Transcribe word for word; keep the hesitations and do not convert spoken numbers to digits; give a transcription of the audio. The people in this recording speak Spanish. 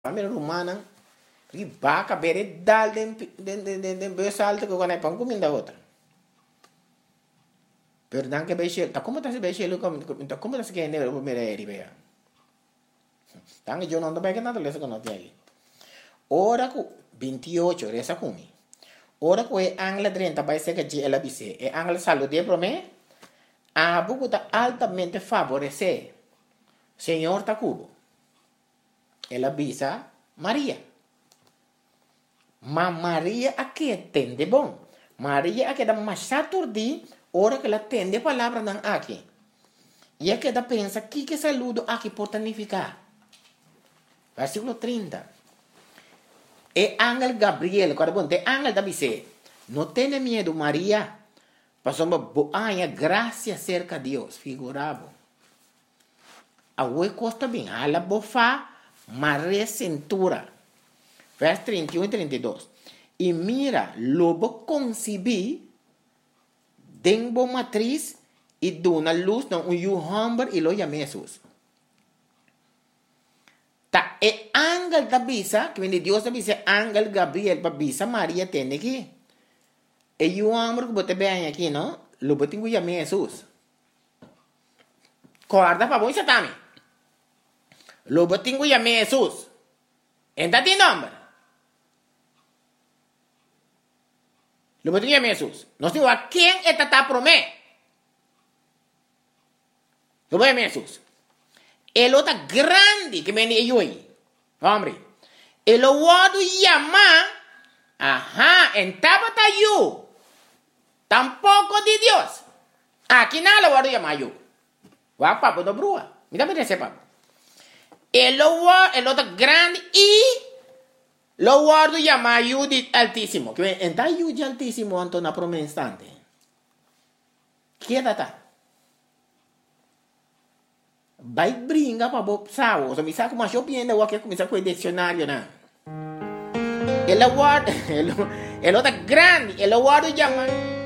família romana, e vaca bere dal den den den den den beu salto que quando é pão comida outra. Perdão que beixe, tá como tá se beixe lu como tá como tá se que ne o mere eri bea. Tang eu não tô bem que nada lesa que não tem aí. Ora ku veintiocho resa kumi. Ora ku e angle treinta vai ser que G L B C e angle salute pro me a buku tá altamente favorecer. Senhor Tacubo. Ela avisa Maria. Mas Maria aqui entende bom. Maria aqui dá mais saturdi, ora que ela entende a palavra não aqui. E aqui dá pensa que que saludo aqui pode significar. Versículo trinta. E ángel Gabriel, quando bom, te ángel da dice, não tenha medo Maria, passou uma boa graça cerca de Deus, figurado. A oi costa bem, a la bofa, Maria cintura. Verso trinta e um e trinta e dois. E mira, lobo concebi, denbo matriz, e dona luz, não, um yuhamber, e lo llame Jesus. Ta e ángel da bisa, que vem de Deus da bisa, ángel Gabriel, para bisa Maria tende aqui. E yuhamber, que bote bem aqui, não? Lobo tenho llame Jesus. Guarda para bom, satami. Lobo tenho llame Jesus. Entra ti nombre. Lo que llame Jesús. No digo a quién está ta promé. Lo que llame Jesús. El otro grande que viene yo ahí. Hombre. El otro llama. Ajá. En tabata yo. Tampoco de Dios. Aquí nada lo voy a llamar yo. Va papo no brua. Mira mira ese papo. El otro, el otro grande y lo guardo llama Yudi altísimo. Que entra Yudi altísimo ante una promesa instante. Quédate. Vai brinca para bo sao. So mi sa como yo piende o que comienza con el diccionario na. El guardo el el otro grande, el guardo llama